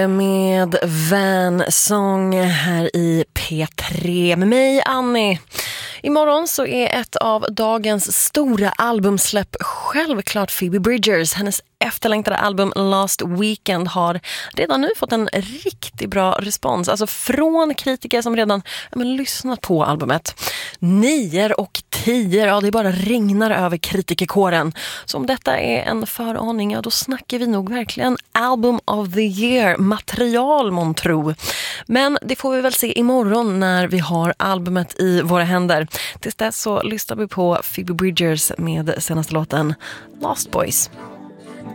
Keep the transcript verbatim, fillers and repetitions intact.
Med Van Song här i P tre med mig, Annie. Imorgon så är ett av dagens stora albumsläpp självklart Phoebe Bridgers. Hennes efterlängtade album Last Weekend har redan nu fått en riktigt bra respons. Alltså från kritiker som redan ja, men, lyssnat på albumet. Nior och tior, ja det bara regnar över kritikerkåren. Så om detta är en föraning, ja då snackar vi nog verkligen Album of the Year, material månntro. Men det får vi väl se imorgon när vi har albumet i våra händer. Tills dess så lyssnar vi på Phoebe Bridgers med senaste låten Lost Boys.